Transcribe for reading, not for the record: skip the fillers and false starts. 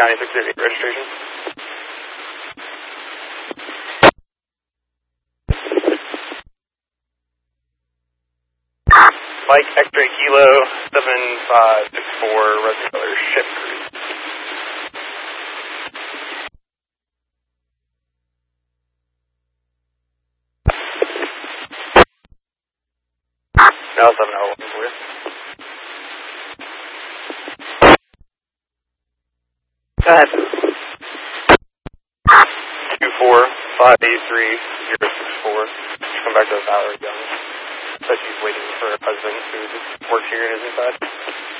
County 638 registration. Mike X-ray Kilo 7564 Red Color Ship Cruise. No, 701 for you. Go ahead. 24583-064. Come back to Valerie Young. But she's waiting for her husband who just works here and is inside.